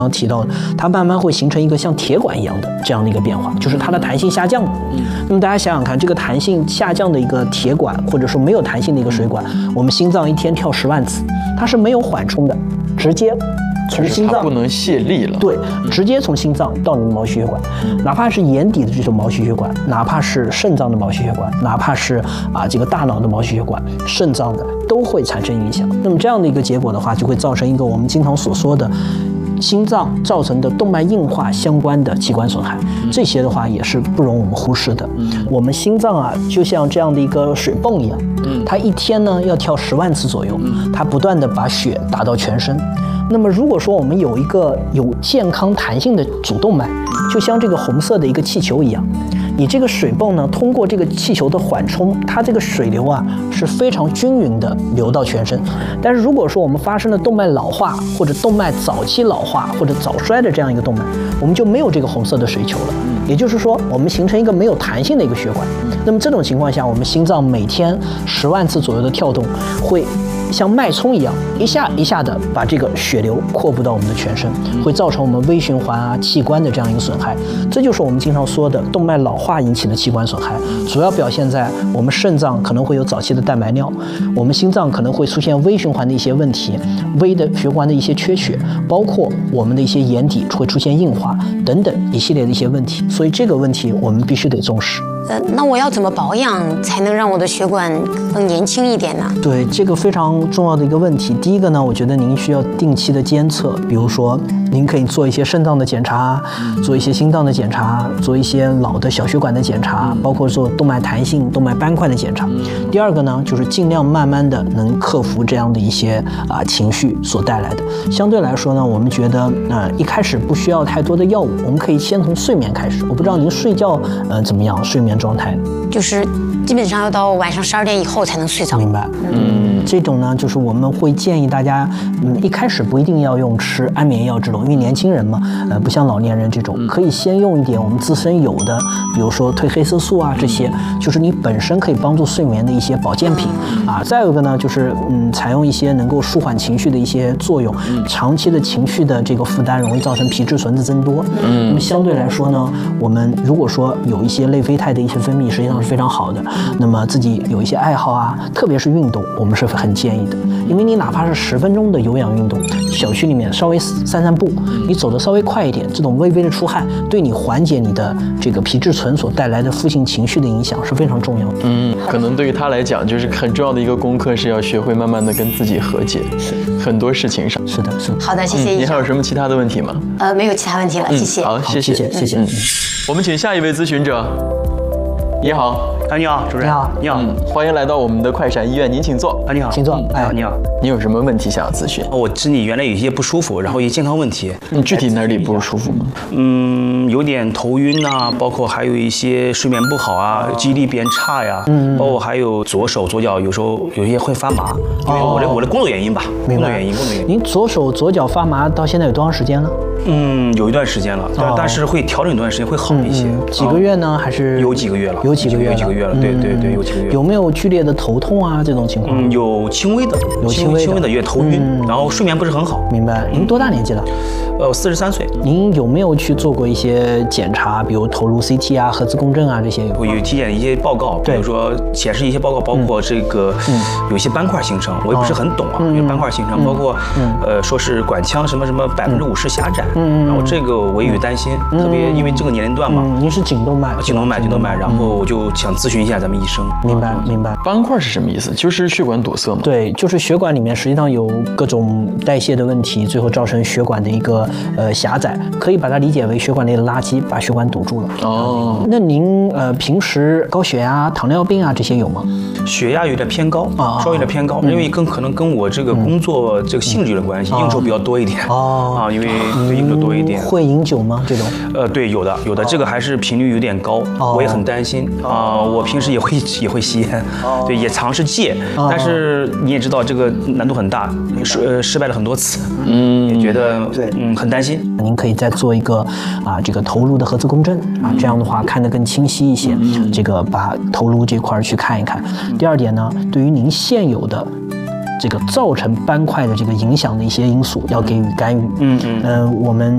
提到的，它慢慢会形成一个像铁管一样的这样的一个变化，就是它的弹性下降了。那么大家想想看，这个弹性下降的一个铁管，或者说没有弹性的一个水管，我们心脏一天跳10万次，它是没有缓冲的，直接从心脏不能泄力了。 对，直接从心脏到你的毛细血管，哪怕是眼底的这种毛细血管，哪怕是肾脏的毛细血管，哪怕是这个大脑的毛细血管，肾脏的都会产生影响。那么这样的一个结果的话，就会造成一个我们经常所说的心脏造成的动脉硬化相关的器官损害，这些的话也是不容我们忽视的。我们心脏就像这样的一个水泵一样，它一天呢要跳10万次左右，它不断的把血打到全身。那么如果说我们有一个有健康弹性的主动脉，就像这个红色的一个气球一样，你这个水泵呢，通过这个气球的缓冲，它这个水流是非常均匀的流到全身。但是如果说我们发生了动脉老化，或者动脉早期老化或者早衰的这样一个动脉，我们就没有这个红色的水球了。也就是说，我们形成一个没有弹性的一个血管。那么这种情况下，我们心脏每天10万次左右的跳动，会像脉冲一样，一下一下的把这个血流扩布到我们的全身，会造成我们微循环器官的这样一个损害。这就是我们经常说的动脉老化引起的器官损害，主要表现在我们肾脏可能会有早期的蛋白尿，我们心脏可能会出现微循环的一些问题，微的血管的一些缺血，包括我们的一些眼底会出现硬化等等一系列的一些问题。所以这个问题我们必须得重视。 那我要怎么保养才能让我的血管更年轻一点呢？ 对，这个非常重要的一个问题。第一个呢，我觉得您需要定期的监测，比如说您可以做一些肾脏的检查，做一些心脏的检查，做一些脑的小血管的检查，包括做动脉弹性、动脉斑块的检查。第二个呢，就是尽量慢慢的能克服这样的一些情绪所带来的。相对来说呢，我们觉得一开始不需要太多的药物，我们可以先从睡眠开始。我不知道您睡觉怎么样，睡眠状态就是基本上要到晚上12点以后才能睡着。 明白。这种呢，就是我们会建议大家，一开始不一定要用吃安眠药这种，因为年轻人嘛，不像老年人这种，可以先用一点我们自身有的，比如说褪黑色素这些，就是你本身可以帮助睡眠的一些保健品再有一个呢，就是采用一些能够舒缓情绪的一些作用。长期的情绪的这个负担容易造成皮质醇的增多。那么相对来说呢，我们如果说有一些内啡肽的一些分泌，实际上是非常好的。那么自己有一些爱好特别是运动，我们是很建议的。因为你哪怕是10分钟的有氧运动，小区里面稍微散散步，你走得稍微快一点，这种微微的出汗，对你缓解你的这个皮质醇所带来的负性情绪的影响是非常重要的。 可能对于他来讲，就是很重要的一个功课是要学会慢慢的跟自己和解，很多事情上。 是的，是的。 好的，谢谢。 你还有什么其他的问题吗？ 没有其他问题了，谢谢。 好，谢谢。我们请下一位咨询者。你好。 你好，主任。 你好。 欢迎来到我们的快闪医院，您请坐。 你好， 请坐。 你好。 你有什么问题想要咨询？ 我身体原来有一些不舒服，然后一些健康问题。 你具体哪里不舒服吗？ 有点头晕包括还有一些睡眠不好记忆力变差呀，包括还有左手左脚有时候有些会发麻，因为我的工作原因吧。 明白。您左手左脚发麻到现在有多长时间了？ 有一段时间了，但是会调整一段时间会好一些。 几个月呢？还是有几个月了？ 有几个月了， 对，有几个月。 有没有剧烈的头痛这种情况？ 有轻微的，轻微的有点头晕，然后睡眠不是很好。明白。 您多大年纪了 ？43岁。 您有没有去做过一些检查，比如投入 CT核磁共振这些？ 有体检一些报告，比如说显示一些报告，包括这个有些斑块形成，我也不是很懂有斑块形成，包括说是管腔什么50%狭窄。然后这个我也有担心，特别因为这个年龄段嘛。 您是颈动脉， 然后我就想咨询一下咱们医生。 明白。 斑块是什么意思？就是血管堵塞吗？ 对，就是血管里面实际上有各种代谢的问题，最后造成血管的一个狭窄，可以把它理解为血管内的垃圾把血管堵住了。那您平时高血压、糖尿病这些有吗？ 血压有点偏高稍微有点偏高，因为可能跟我这个工作这个性质有点关系，应酬比较多一点因为应酬多一点。 会饮酒吗？这种？ 对，有的，这个还是频率有点高，我也很担心我平时也会吸烟，对，也尝试戒，但是你也知道这个难度很大，失败了很多次，也觉得很担心。 您可以再做一个这个头颅的核磁共振这样的话看得更清晰一些，这个把头颅这块去看一看。第二点呢，对于您现有的这个造成斑块的这个影响的一些因素要给予干预。我们